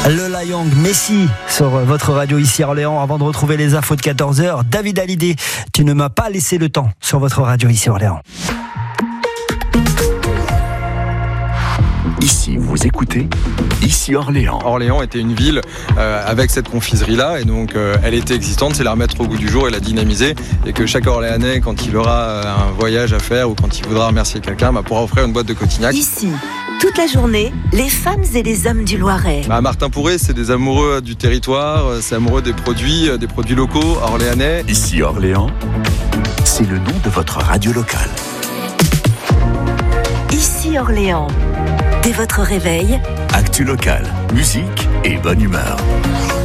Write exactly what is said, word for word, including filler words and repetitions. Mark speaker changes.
Speaker 1: Lola Young, Messi sur votre radio ici à Orléans. Avant de retrouver les infos de quatorze heures, David Hallyday, tu ne m'as pas laissé le temps sur votre radio ici à Orléans.
Speaker 2: Ici, vous écoutez Ici Orléans.
Speaker 3: Orléans était une ville euh, avec cette confiserie-là et donc euh, elle était existante, c'est la remettre au goût du jour et la dynamiser et que chaque Orléanais, quand il aura euh, un voyage à faire ou quand il voudra remercier quelqu'un, bah, pourra offrir une boîte de Cotignac.
Speaker 4: Ici, toute la journée, les femmes et les hommes du Loiret.
Speaker 3: Bah, Martin Pourret, c'est des amoureux du territoire, c'est amoureux des produits, des produits locaux orléanais.
Speaker 2: Ici Orléans, c'est le nom de votre radio locale.
Speaker 4: Ici Orléans. Dès votre réveil,
Speaker 2: actu locale, musique et bonne humeur.